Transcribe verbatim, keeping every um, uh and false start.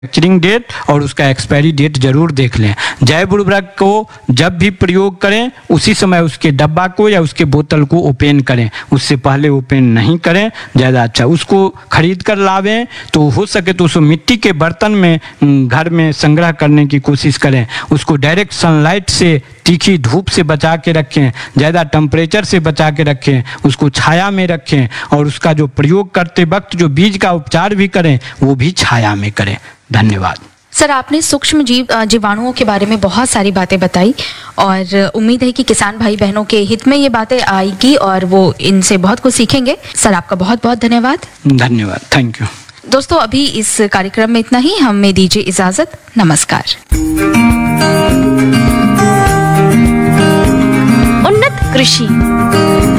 Manufacturing date और उसका expiry date जरूर देख लें। जैव उर्वरक को जब भी प्रयोग करें उसी समय उसके डब्बा को या उसके बोतल को ओपन करें, उससे पहले ओपन नहीं करें, ज़्यादा अच्छा। उसको खरीद कर लावें तो हो सके तो उसको मिट्टी के बर्तन में घर में संग्रह करने की कोशिश करें। उसको डायरेक्ट सनलाइट से, तीखी धूप से बचा के रखें, ज़्यादा टेम्परेचर से बचा के रखें, उसको छाया में रखें और उसका जो प्रयोग करते वक्त जो बीज का उपचार भी करें वो भी छाया में करें। धन्यवाद। सर, आपने सूक्ष्म जीव जीवाणुओं के बारे में बहुत सारी बातें बताई और उम्मीद है कि किसान भाई बहनों के हित में ये बातें आएगी और वो इनसे बहुत कुछ सीखेंगे। सर, आपका बहुत बहुत धन्यवाद। धन्यवाद, थैंक यू। दोस्तों, अभी इस कार्यक्रम में इतना ही। हमें दीजिए इजाजत। नमस्कार। उन्नत कृषि